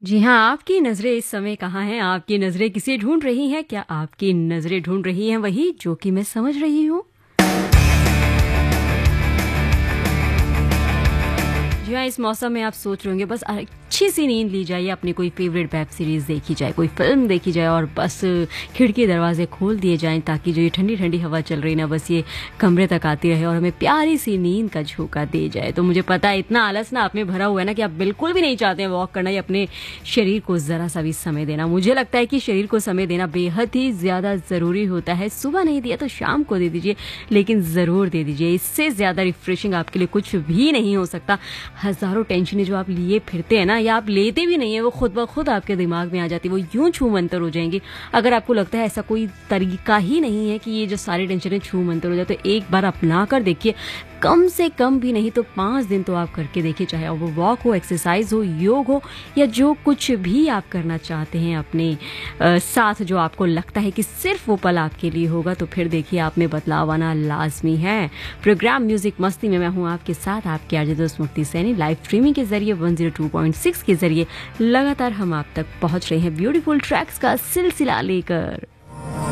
जी हाँ, आपकी नज़रें इस समय कहाँ हैं? आपकी नज़रें किसे ढूँढ रही हैं? क्या आपकी नज़रें ढूँढ रही हैं वही जो कि मैं समझ रही हूँ? जी हाँ, इस मौसम में आप सोच रहे होंगे बस अच्छी सी नींद ली जाए, अपनी कोई फ़ेवरेट वेब सीरीज़ देखी जाए, कोई फ़िल्म देखी जाए और बस खिड़की दरवाज़े खोल दिए जाएँ ताकि जो ये ठंडी-ठंडी हवा चल रही ना बस ये कमरे तक आती रहे और हमें प्यारी सी नींद का झोंका दे जाए। तो मुझे पता है इतना आलस ना आप में भरा हुआ है ना कि आप बिल्कुल भी नहीं चाहते हैं वॉक करना या अपने शरीर को ज़रा-सा भी समय देना। मुझे लगता है कि शरीर को समय देना बेहद ही ज़्यादा ज़रूरी होता है। सुबह नहीं दिया तो शाम को दे दीजिए, लेकिन ज़रूर दे दीजिए। इससे ज़्यादा रिफ्रेशिंग आपके लिए कुछ भी नहीं हो सकता। हज़ारों टेंशनें जो आप लिए फिरते हैं ना या आप लेते भी नहीं है, वो खुद ब खुद आपके दिमाग में आ जाती है, वो यूं छू मंतर हो जाएंगी। अगर आपको लगता है ऐसा कोई तरीका ही नहीं है कि ये जो सारी टेंशनें छू मंतर हो जाए, तो एक बार अपना कर देखिए। कम से कम भी नहीं तो 5 दिन तो आप करके देखिए, चाहे वो वॉक हो, एक्सरसाइज हो, योग हो या जो कुछ भी आप करना चाहते हैं अपने साथ, जो आपको लगता है कि सिर्फ वो पल आपके लिए होगा, तो फिर देखिए आप में बदलाव आना लाजमी है। प्रोग्राम म्यूजिक मस्ती में मैं हूँ आपके साथ, आपके आरजे दोस्त मुक्ति सैनी। लाइव स्ट्रीमिंग के जरिए 102.6 के जरिए लगातार हम आप तक पहुंच रहे हैं ब्यूटीफुल ट्रैक्स का सिलसिला लेकर।